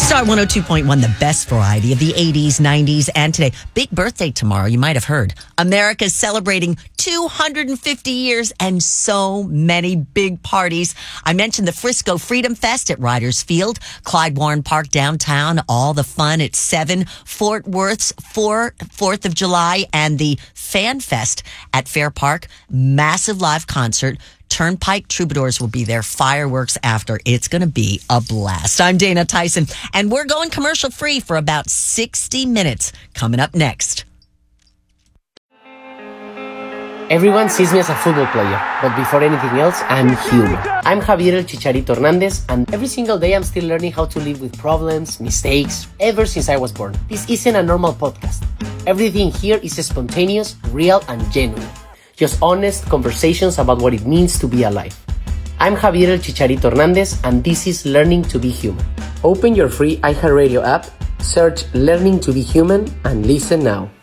Star 102.1, the best variety of the 80s, 90s, and today. Big birthday tomorrow, you might have heard. America's celebrating 250 years and so many big parties. I mentioned the Frisco Freedom Fest at Riders Field, Clyde Warren Park downtown, all the fun at 7, Fort Worth's 4th of July, and the Fan Fest at Fair Park. Massive live concert. Turnpike Troubadours will be there. Fireworks after. It's going to be a blast. I'm Dana Tyson, and we're going commercial free for about 60 minutes. Coming up next. Everyone sees me as a football player, but before anything else, I'm human. I'm Javier El Chicharito Hernandez, and every single day I'm still learning how to live with problems, mistakes, ever since I was born. This isn't a normal podcast. Everything here is spontaneous, real, and genuine. Just honest conversations about what it means to be alive. I'm Javier El Chicharito Hernandez, and this is Learning to be Human. Open your free iHeartRadio app, search Learning to be Human, and listen now.